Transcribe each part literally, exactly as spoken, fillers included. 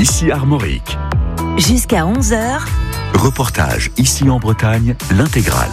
ici Armorique. Jusqu'à onze heures. Reportage ici en Bretagne, l'intégrale.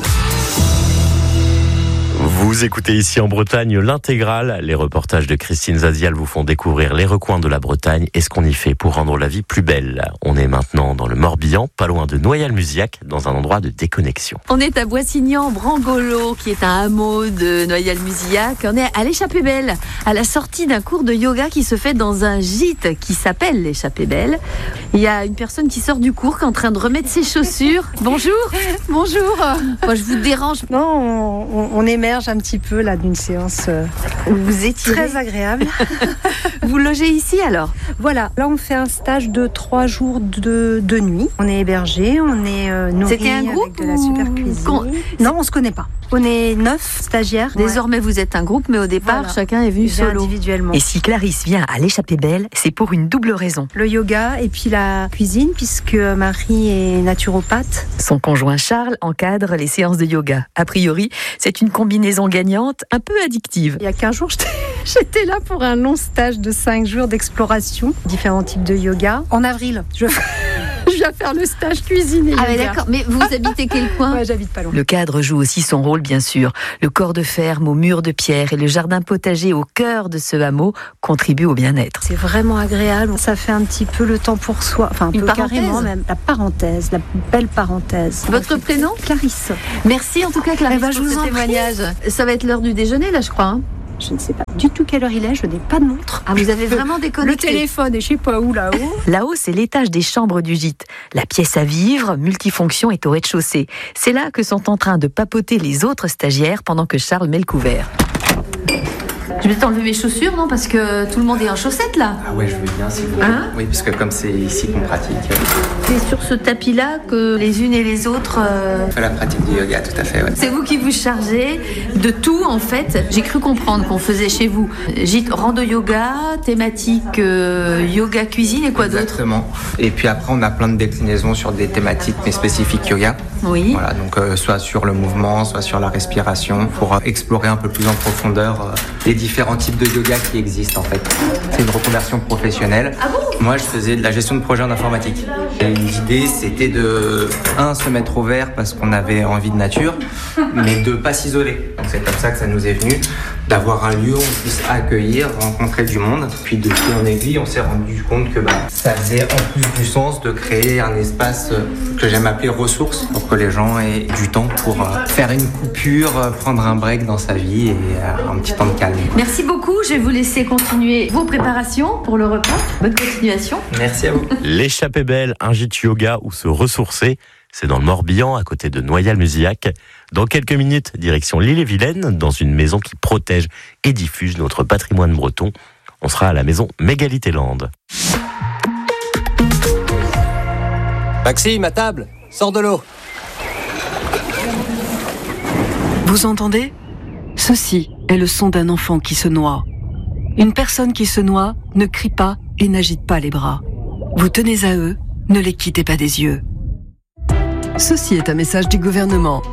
Vous écoutez ici en Bretagne l'intégrale. Les reportages de Christine Zazial vous font découvrir les recoins de la Bretagne et ce qu'on y fait pour rendre la vie plus belle. On est maintenant dans le Morbihan, pas loin de Noyal-Musiac, dans un endroit de déconnexion. On est à Boissignan-Brangolo, qui est un hameau de Noyal-Musiac. On est à l'Échappée Belle, à la sortie d'un cours de yoga qui se fait dans un gîte qui s'appelle l'Échappée Belle. Il y a une personne qui sort du cours qui est en train de remettre ses chaussures. Bonjour. Bonjour. Moi, je vous dérange. Non, on, on émerge un petit peu là d'une séance euh, Vous étirez. très agréable. Vous logez ici alors? Voilà, là on fait un stage de trois jours de, de nuit. On est hébergé, on est euh, nourri C'était un groupe avec de la super cuisine. Con... Non, on se connaît pas. On est neuf stagiaires. Désormais vous êtes un groupe, mais au départ Voilà. chacun est venu solo. Individuellement. Et si Clarisse vient à l'Échappée Belle, c'est pour une double raison. Le yoga et puis la cuisine, puisque Marie est naturopathe. Son conjoint Charles encadre les séances de yoga. A priori, c'est une combinaison gagnante, un peu addictive. Il y a quinze jours, j'étais, j'étais là pour un long stage de cinq jours d'exploration, différents types de yoga. En avril, je, je viens faire le stage cuisine et Ah mais yoga. d'accord, mais vous habitez quel coin? Ouais, j'habite pas loin. Le cadre joue aussi son rôle, bien sûr. Le corps de ferme aux murs de pierre et le jardin potager au cœur de ce hameau contribuent au bien-être. C'est vraiment agréable. Ça fait un petit peu le temps pour soi. Enfin, un Une peu parenthèse. carrément même. La parenthèse, la belle parenthèse. Votre prénom? Clarisse. Merci en tout cas Clarisse Eh ben, je pour vous ce en témoignage. Ça va être l'heure du déjeuner là je crois. Hein. Je ne sais pas du tout quelle heure il est. Je n'ai pas de montre. Ah vous avez vraiment Le déconnecté. téléphone est je sais pas où là-haut. Là-haut, c'est l'étage des chambres du gîte. La pièce à vivre, multifonction, est au rez-de-chaussée. C'est là que sont en train de papoter les autres stagiaires pendant que Charles met le couvert. Je vais t'enlever mes chaussures non parce que tout le monde est en chaussettes là. Ah ouais, je veux bien, si vous voulez. Hein Oui, parce que comme c'est ici qu'on pratique, C'est sur ce tapis là que les unes et les autres. euh, on fait la pratique du yoga, tout à fait, ouais. C'est vous qui vous chargez de tout en fait. J'ai cru comprendre qu'on faisait chez vous gîte rando yoga, thématique euh, yoga cuisine et quoi d'autre? Exactement. Et puis après, on a plein de déclinaisons sur des thématiques, mais spécifiques yoga. Oui. Voilà, donc euh, soit sur le mouvement, soit sur la respiration, pour euh, explorer un peu plus en profondeur euh, les différents types de yoga qui existent en fait. C'est une reconversion professionnelle. Ah bon? Moi, je faisais de la gestion de projet en informatique. Et l'idée, c'était de, un, se mettre au vert parce qu'on avait envie de nature, mais de pas s'isoler. Donc c'est comme ça que ça nous est venu, d'avoir un lieu où on puisse accueillir, rencontrer du monde. Puis de fil en aiguille, on s'est rendu compte que bah, ça faisait en plus du sens de créer un espace euh, que j'aime appeler ressources, pour que les gens aient du temps pour euh, faire une coupure, euh, prendre un break dans sa vie et euh, un petit temps de calme. Merci beaucoup. Je vais vous laisser continuer vos préparations pour le repas. Bonne continuation. Merci à vous. L'Échappée Belle, un gîte yoga où se ressourcer. C'est dans le Morbihan, à côté de Noyal-Musiac. Dans quelques minutes, direction l'Île-et-Vilaine, dans une maison qui protège et diffuse notre patrimoine breton. On sera à la maison Mégalithéland. Maxime, à table, sors de l'eau. Vous entendez ? Ceci est le son d'un enfant qui se noie. Une personne qui se noie ne crie pas et n'agite pas les bras. Vous tenez à eux, ne les quittez pas des yeux. Ceci est un message du gouvernement.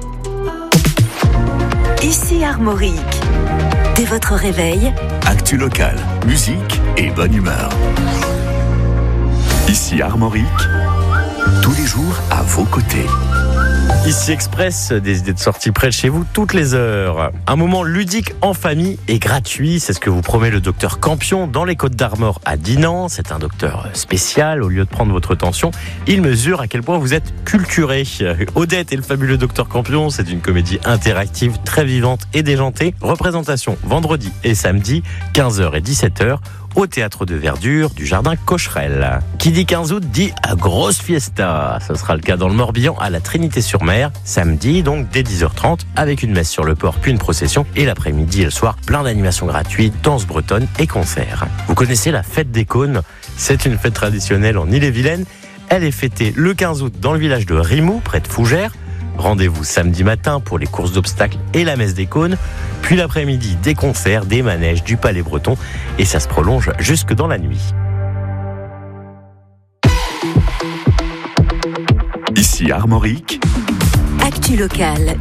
Ici Armorique. Dès votre réveil, Actu locale, musique et bonne humeur. Ici Armorique, tous les jours à vos côtés. Ici Express, des idées de sortie près de chez vous toutes les heures. Un moment ludique en famille et gratuit, c'est ce que vous promet le docteur Campion dans les Côtes d'Armor à Dinan. C'est un docteur spécial, au lieu de prendre votre tension, il mesure à quel point vous êtes culturé. Odette et le fabuleux docteur Campion, c'est une comédie interactive très vivante et déjantée. Représentation vendredi et samedi, quinze heures et dix-sept heures. Au théâtre de verdure du jardin Cocherel. Qui dit quinze août dit à grosse fiesta. Ce sera le cas dans le Morbihan à la Trinité-sur-Mer, samedi donc dès dix heures trente, avec une messe sur le port puis une procession, et l'après-midi et le soir plein d'animations gratuites, danse bretonne et concerts. Vous connaissez la fête des cônes? C'est une fête traditionnelle en Ille-et-Vilaine. Elle est fêtée le quinze août dans le village de Rimou, près de Fougères. Rendez-vous samedi matin pour les courses d'obstacles et la messe des cônes. Puis l'après-midi, des concerts, des manèges, du Palais Breton. Et ça se prolonge jusque dans la nuit. Ici Armorique, actu locale,